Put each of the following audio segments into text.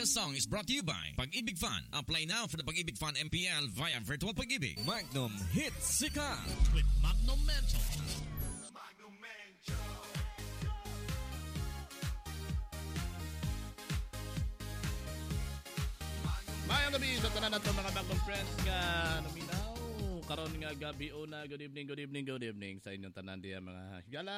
This song is brought to you by Pag-ibig Fan. Apply now for the Pag-ibig Fan MPL via Virtual Pag-ibig. Magnum Hits Sikat with Magnum Mental. Magnum Mental. Mayang gabi sa tanan nato mga Magnum friends nga naminaw karon nga gabi una. Good evening sa inyong tanan diya mga higala.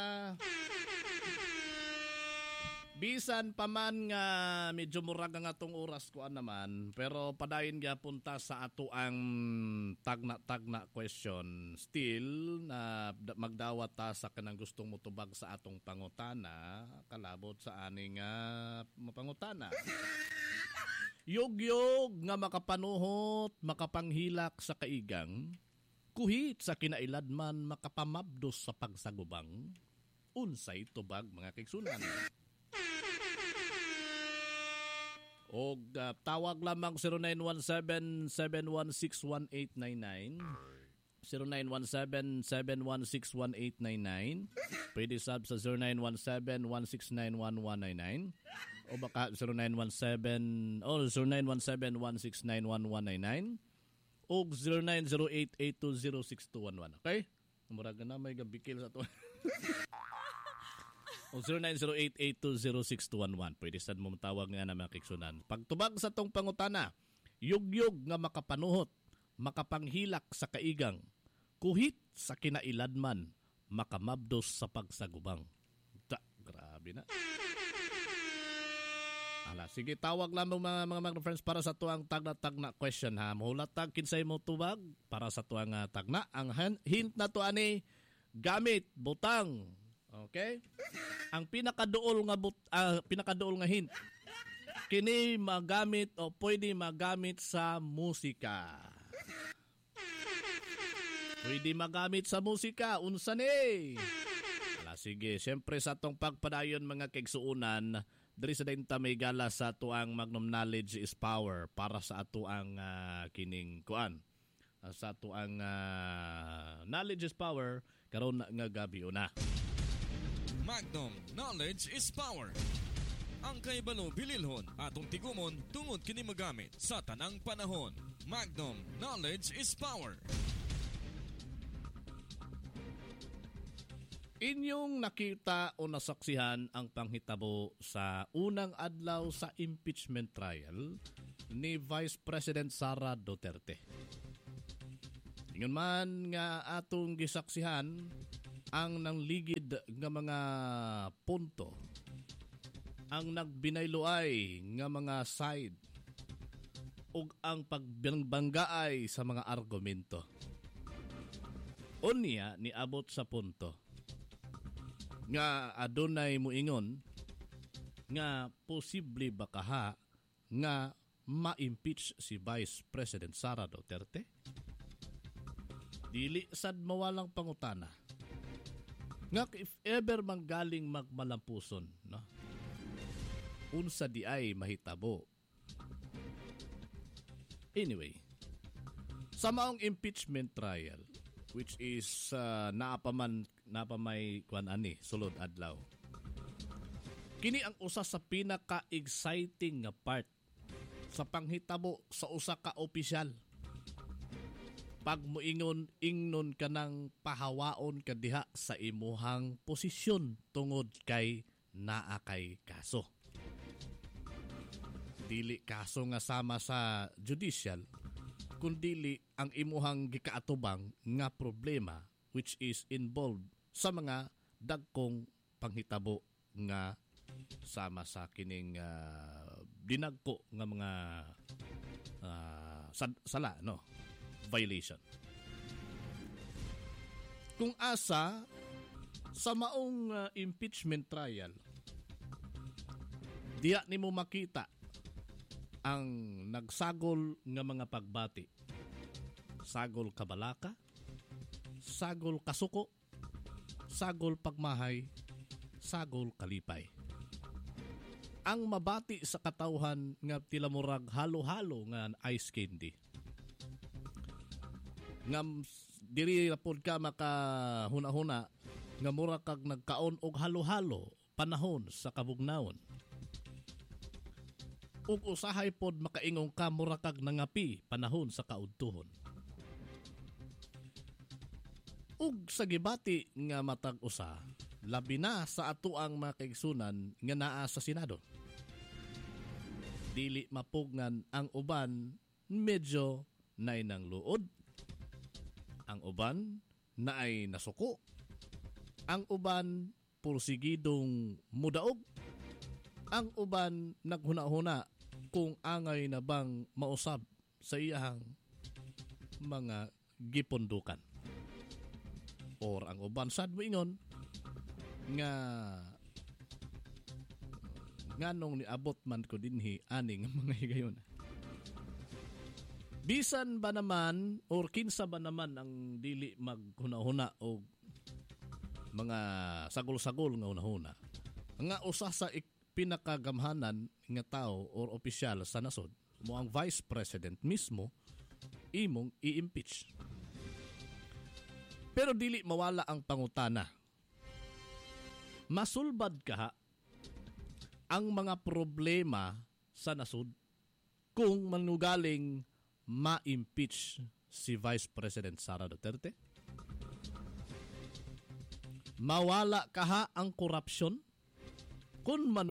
Bisan pa man nga medyo murag nga atong oras ko naman, pero padayon gyapon ta sa ato ang tagna question. Still na magdawat ta sa kanang gustong motubag sa atong pangutana, kalabot sa aning mapangutana. Yugyog nga makapanuhot, makapanghilak sa kaigang, kuhit sa kinailadman makapamabdos sa pagsagubang, unsay tubag mga kaigsunan. O tawag lamang 0917-716-1899 0917-716-1899. Pwede sub sa 0917-169-1199 o baka 0917 o 0917-169-1199 o 0908-820-6211. Okay? Muraga na may gabikil sa to. O 0908-820-6211. Pwede sad mo matawag nga na mga kiksunan. Pagtubag sa tong pangutana, yugyog nga makapanuhot, makapanghilak sa kaigang, kuhit sa kinailadman, makamabdos sa pagsagubang. Grabe na. Ala, sige, tawag lamang mga friends para sa tuang tagna question ha. Mahulat tag kinsay mo tubag para sa tuang tagna. Ang hint na to ani, gamit, butang. Okay? Ang pinakaduol nga hint. Kini magamit o pwede magamit sa musika. Pwede magamit sa musika. Unsa ni? Ala, sige, syempre sa tong pagpadayon mga kaigsuunan, diri sa dinta may gala sa tuang Magnum Knowledge is Power para sa ato ang kining kuan. Sa tuang Knowledge is Power karon nga gabi una. Magnum Knowledge is Power. Ang kaibalo bililhon atong tigumon tungod kini magamit sa tanang panahon. Magnum Knowledge is Power. Inyong nakita o nasaksihan ang panghitabo sa unang adlaw sa impeachment trial ni Vice President Sara Duterte. Ingon man nga atong gisaksihan ang nangligid nga mga punto, ang nagbinayloay nga mga side, ug ang pagbanggaay sa mga argumento. Unya niabot sa punto nga adunay muingon nga posible ba kaha nga ma-impeach si Vice President Sara Duterte? Dili sad mawalang pangutana. Nga if ever manggaling magmalampuson, no? Unsa di ay mahitabo. Anyway, sa maong impeachment trial, which is napamay kuan ani sulod adlaw. Kini ang usa sa pinaka-exciting nga part sa panghitabo sa usa ka opisyal. Pag moingon ingnon ka ng pahawaon ka diha sa imuhang posisyon tungod kay naa kay kaso. Dili kaso nga sama sa judicial, kundili ang imuhang gikaatubang nga problema which is involved sa mga dagkong panghitabo nga sama sa kining dinagko nga mga sala, no? Violation. Kung asa sa maong impeachment trial, diya nimo makita ang nagsagol nga mga pagbati. Sagol kabalaka, sagol kasuko, sagol pagmahay, sagol kalipay. Ang mabati sa katawhan nga tilamurag halo-halo nga ice candy. Ngam diri pod ka makahuna-huna nga mura kag nagkaon og halo-halo panahon sa kabugnaon. ug usahay pod makaingong ka murakag nangapi panahon sa kaudtuhon. Ug sa gibati nga matag usa, labi na sa atoang mga kaigsunan nga naa sa Senado. Dili mapugngan ang uban medyo naay nang luod. Ang uban naay nasuko. Ang uban pursigidong mudaog. Ang uban naghuna-huna kung angay na bang mausab sa iyahang mga gipundukan. Or ang uban sad moingon nga nganong niabot man ko dinhi aning mga higayon. Bisan ba naman or kinsa ba naman ang dili maghuna-huna o mga sagol-sagol nga hunahuna. Nga usa sa pinakagamhanan nga tao or opisyal sa nasod mo ang Vice President mismo imong i-impeach. Pero dili mawala ang pangutana. Masulbad kaha ang mga problema sa nasod kung manugaling ma-impeach si Vice President Sara Duterte? Mawala kaha ang korupsyon kung